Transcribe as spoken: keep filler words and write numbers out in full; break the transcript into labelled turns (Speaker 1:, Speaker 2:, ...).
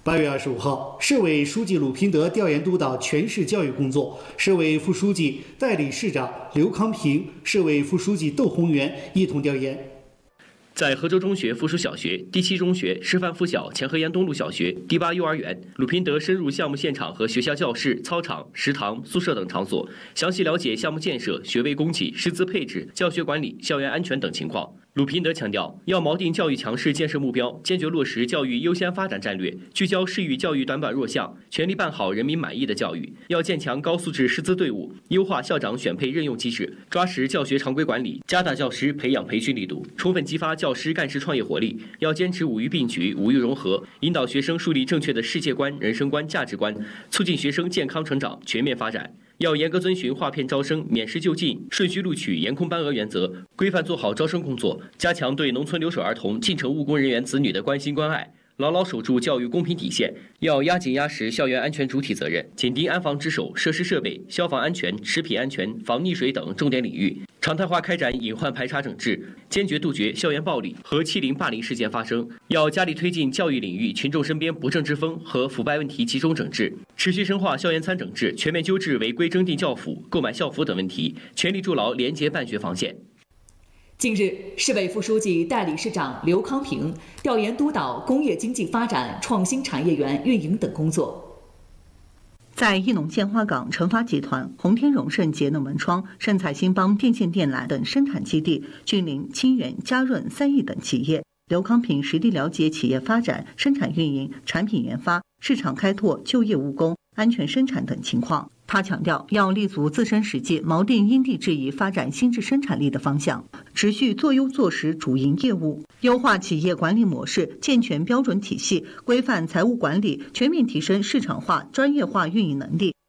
Speaker 1: 八月二十五号，市委书记鲁平德调研督导全市教育工作，市委副书记、代理市长刘康平、市委副书记窦宏元一同调研。
Speaker 2: 在河州中学附属小学、第七中学、师范附小前河沿东路小学、第八幼儿园，鲁平德深入项目现场和学校教室、操场、食堂、宿舍等场所，详细了解项目建设、学位供给、师资配置、教学管理、校园安全等情况。鲁平德强调，要锚定教育强势建设目标，坚决落实教育优先发展战略，聚焦市域教育短板弱项，全力办好人民满意的教育。要建强高素质师资队伍，优化校长选配任用机制，抓实教学常规管理，加大教师培养培训力度，充分激发教师干事创业活力。要坚持五育并举、五育融合，引导学生树立正确的世界观、人生观、价值观，促进学生健康成长、全面发展。要严格遵循划片招生、免试就进、顺序录取、严控班额原则，规范做好招生工作，加强对农村留守儿童、进城务工人员子女的关心关爱，牢牢守住教育公平底线。要压紧压实校园安全主体责任，紧盯安防值守、设施设备、消防安全、食品安全、防溺水等重点领域，常态化开展隐患排查整治，坚决杜绝校园暴力和欺凌霸凌事件发生。要加力推进教育领域群众身边不正之风和腐败问题集中整治，持续深化校园参整治，全面纠治违规征订教辅、购买校服等问题，全力筑牢廉洁办学防线。
Speaker 3: 近日，市委副书记、代理市长刘康平调研督导工业经济发展、创新产业园运营等工作。
Speaker 4: 在义农建华港、成发集团、红天荣盛节能门窗、盛彩兴邦电线电缆等生产基地，君临清源、嘉润、三义等企业。刘康平实地了解企业发展、生产运营、产品研发、市场开拓、就业务工、安全生产等情况。他强调，要立足自身实际，锚定因地制宜发展新质生产力的方向，持续做优做实主营业务，优化企业管理模式，健全标准体系，规范财务管理，全面提升市场化、专业化运营能力，